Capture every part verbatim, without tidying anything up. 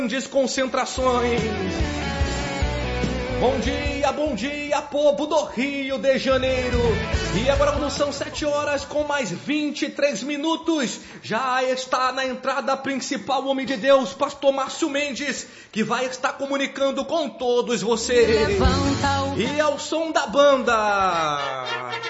Grandes concentrações. Bom dia, bom dia, povo do Rio de Janeiro. E agora quando são sete horas com mais vinte e três minutos, já está na entrada principal o homem de Deus, pastor Márcio Mendes, que vai estar comunicando com todos vocês. E ao som da banda.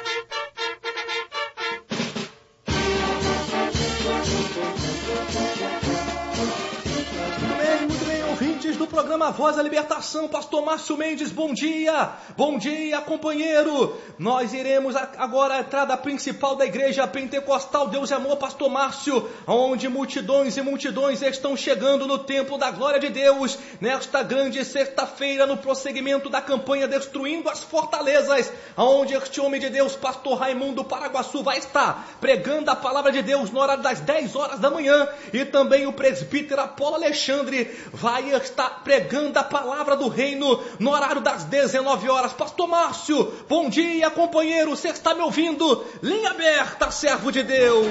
Do programa Voz da Libertação, pastor Márcio Mendes, bom dia, bom dia, companheiro. Nós iremos agora à entrada principal da igreja pentecostal Deus e Amor, pastor Márcio, onde multidões e multidões estão chegando no templo da glória de Deus, nesta grande sexta-feira, no prosseguimento da campanha Destruindo as Fortalezas, onde este homem de Deus, pastor Raimundo Paraguaçu, vai estar pregando a palavra de Deus no horário das dez horas da manhã, e também o presbítero Apolo Alexandre vai estar pregando a palavra do reino no horário das dezenove horas. Pastor Márcio, bom dia, companheiro, você está me ouvindo? Linha aberta, servo de Deus.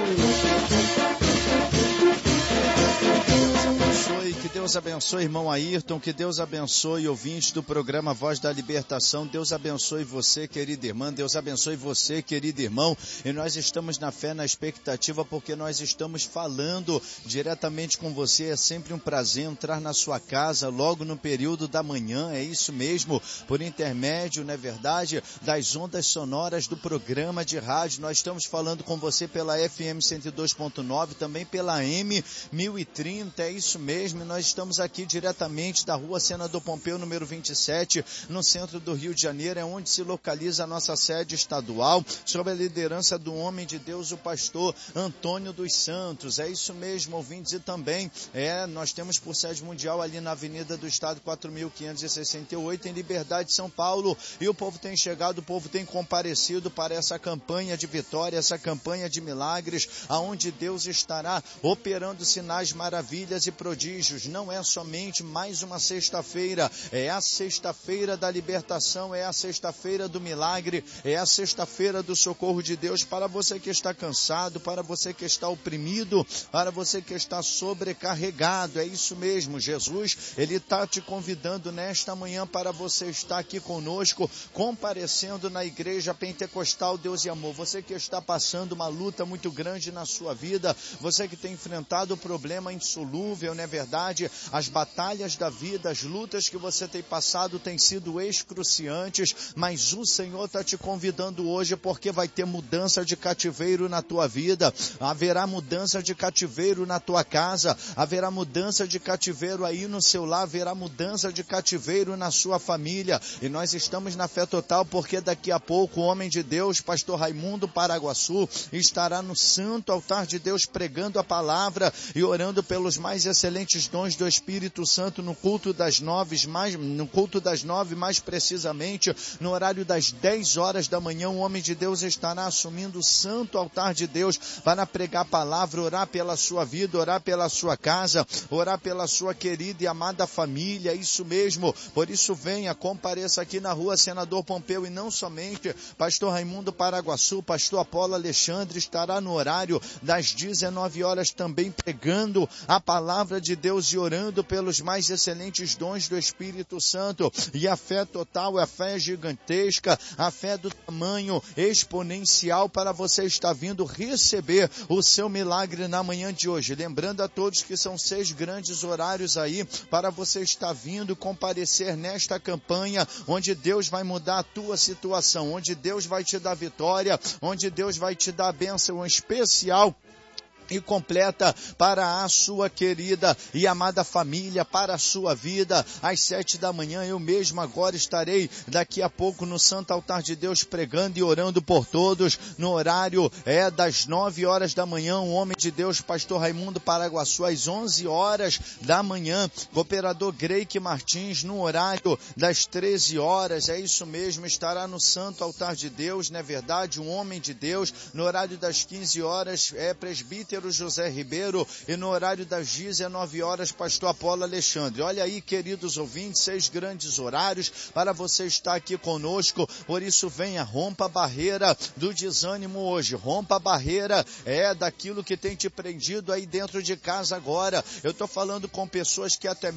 Que Deus abençoe, irmão Ayrton, que Deus abençoe ouvintes do programa Voz da Libertação, Deus abençoe você, querida irmã, Deus abençoe você, querido irmão, e nós estamos na fé, na expectativa, porque nós estamos falando diretamente com você. É sempre um prazer entrar na sua casa logo no período da manhã, é isso mesmo, por intermédio, não é verdade, das ondas sonoras do programa de rádio. Nós estamos falando com você pela F M cento e dois ponto nove, também pela A M mil e trinta, é isso mesmo. Nós estamos aqui diretamente da rua Senador Pompeu, número vinte e sete, no centro do Rio de Janeiro, é onde se localiza a nossa sede estadual, sob a liderança do homem de Deus, o pastor Antônio dos Santos. É isso mesmo, ouvintes, e também é, nós temos por sede mundial ali na Avenida do Estado quatro mil quinhentos e sessenta e oito, em Liberdade, São Paulo, e o povo tem chegado, o povo tem comparecido para essa campanha de vitória, essa campanha de milagres, aonde Deus estará operando sinais, maravilhas e prodígios. Não é somente mais uma sexta-feira, é a sexta-feira da libertação, é a sexta-feira do milagre, é a sexta-feira do socorro de Deus para você que está cansado, para você que está oprimido, para você que está sobrecarregado. É isso mesmo, Jesus, Ele está te convidando nesta manhã para você estar aqui conosco, comparecendo na igreja pentecostal Deus e Amor. Você que está passando uma luta muito grande na sua vida, você que tem enfrentado o problema insolúvel, não é verdade? As batalhas da vida, as lutas que você tem passado têm sido excruciantes, mas o Senhor está te convidando hoje porque vai ter mudança de cativeiro na tua vida, haverá mudança de cativeiro na tua casa, haverá mudança de cativeiro aí no seu lar, haverá mudança de cativeiro na sua família, e nós estamos na fé total porque daqui a pouco o homem de Deus, pastor Raimundo Paraguaçu, estará no santo altar de Deus pregando a palavra e orando pelos mais excelentes dons do Espírito Santo no culto das nove, mais, no culto das nove, mais precisamente, no horário das dez horas da manhã, o homem de Deus estará assumindo o santo altar de Deus para pregar a palavra, orar pela sua vida, orar pela sua casa, orar pela sua querida e amada família, isso mesmo. Por isso venha, compareça aqui na rua Senador Pompeu, e não somente pastor Raimundo Paraguaçu, pastor Apolo Alexandre estará no horário das dezenove horas também pregando a palavra de Deus e orando pelos mais excelentes dons do Espírito Santo. E a fé total, a fé gigantesca, a fé do tamanho exponencial para você estar vindo receber o seu milagre na manhã de hoje. Lembrando a todos que são seis grandes horários aí para você estar vindo comparecer nesta campanha, onde Deus vai mudar a tua situação, onde Deus vai te dar vitória, onde Deus vai te dar a bênção especial e completa para a sua querida e amada família, para a sua vida. Às sete da manhã, eu mesmo agora estarei daqui a pouco no Santo Altar de Deus pregando e orando por todos. No horário é das nove horas da manhã, o homem de Deus, pastor Raimundo Paraguaçu, às onze horas da manhã, cooperador Greike Martins, no horário das treze horas, é isso mesmo, estará no Santo Altar de Deus, não é verdade? Um homem de Deus, no horário das quinze horas, é presbítero José Ribeiro, e no horário das dezenove horas, pastor Apolo Alexandre. Olha aí, queridos ouvintes, seis grandes horários para você estar aqui conosco. Por isso venha, rompa a barreira do desânimo hoje, rompa a barreira é daquilo que tem te prendido aí dentro de casa agora. Eu estou falando com pessoas que até